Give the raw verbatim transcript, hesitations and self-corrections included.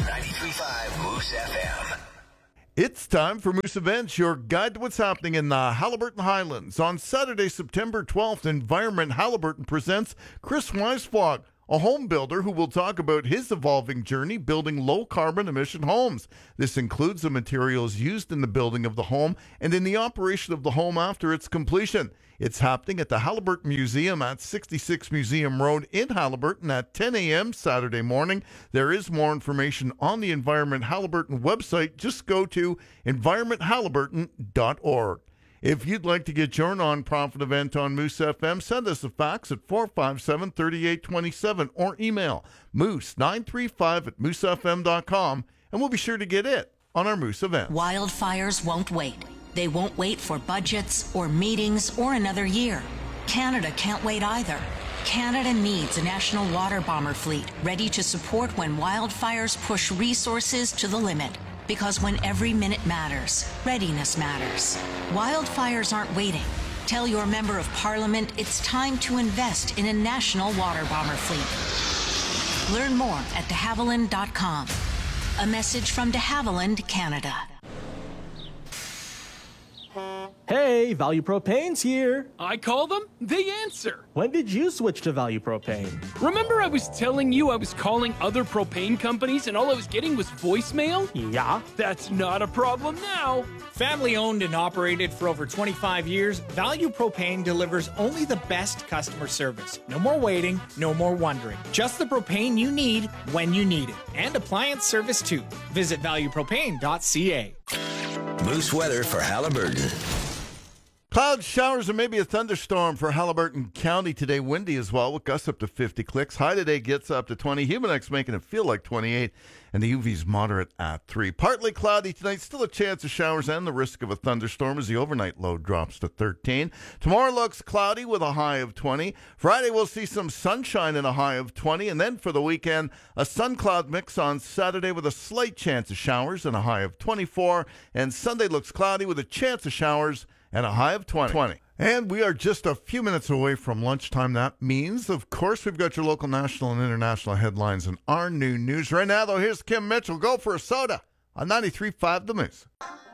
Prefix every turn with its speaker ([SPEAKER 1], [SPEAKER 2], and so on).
[SPEAKER 1] ninety-three point five Moose F M.
[SPEAKER 2] It's time for Moose Events, your guide to what's happening in the Haliburton Highlands. On Saturday, September twelfth, Environment Haliburton presents Chris Weisflog, a home builder who will talk about his evolving journey building low-carbon emission homes. This includes the materials used in the building of the home and in the operation of the home after its completion. It's happening at the Haliburton Museum at sixty-six Museum Road in Haliburton at ten a.m. Saturday morning. There is more information on the Environment Haliburton website. Just go to environment haliburton dot org. If you'd like to get your nonprofit event on Moose F M, send us a fax at four five seven, three eight two seven or email moose nine three five at moose f m dot com, and we'll be sure to get it on our Moose event.
[SPEAKER 3] Wildfires won't wait. They won't wait for budgets or meetings or another year. Canada can't wait either. Canada needs a national water bomber fleet ready to support when wildfires push resources to the limit. Because when every minute matters, readiness matters. Wildfires aren't waiting. Tell your member of parliament it's time to invest in a national water bomber fleet. Learn more at de havilland dot com. A message from de Havilland, Canada.
[SPEAKER 4] Hey, Value Propane's here.
[SPEAKER 5] I call them, they answer.
[SPEAKER 4] When did you switch to Value Propane?
[SPEAKER 5] Remember I was telling you I was calling other propane companies and all I was getting was voicemail?
[SPEAKER 4] Yeah.
[SPEAKER 5] That's not a problem now.
[SPEAKER 6] Family owned and operated for over twenty-five years, Value Propane delivers only the best customer service. No more waiting, no more wondering. Just the propane you need when you need it. And appliance service too. Visit value propane dot c a.
[SPEAKER 1] Moose weather for Haliburton.
[SPEAKER 2] Clouds, showers, and maybe a thunderstorm for Haliburton County today. Windy as well, with gusts up to fifty clicks. High today gets up to twenty. Humidex making it feel like twenty-eight. And the U V's moderate at three. Partly cloudy tonight. Still a chance of showers and the risk of a thunderstorm as the overnight low drops to thirteen. Tomorrow looks cloudy with a high of twenty. Friday we'll see some sunshine and a high of twenty. And then for the weekend, a sun-cloud mix on Saturday with a slight chance of showers and a high of twenty-four. And Sunday looks cloudy with a chance of showers and a high of twenty. And we are just a few minutes away from lunchtime. That means, of course, we've got your local, national, and international headlines in our new news. Right now, though, here's Kim Mitchell. Go for a soda on ninety-three point five The Moose.